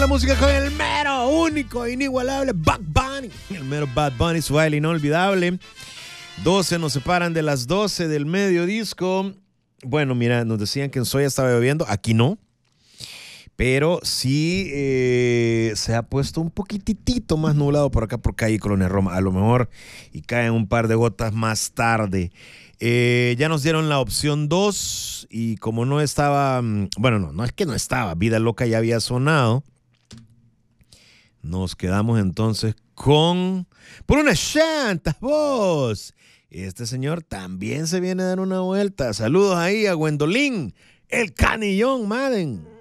La música con el mero, único, inigualable Bad Bunny. El mero Bad Bunny, su baile inolvidable. 12 nos separan de las 12 del medio disco. Bueno, mira, nos decían que en Soya estaba lloviendo. Aquí no. Pero sí se ha puesto un poquitito más nublado por acá, por calle Colonia Roma. A lo mejor y caen un par de gotas más tarde. Ya nos dieron la opción 2 y como no estaba, bueno, no es que no estaba, Vida Loca ya había sonado. Nos quedamos entonces con Por unas llantas, vos. Este señor también se viene a dar una vuelta. Saludos ahí a Gwendolyn, el Canillón Madden.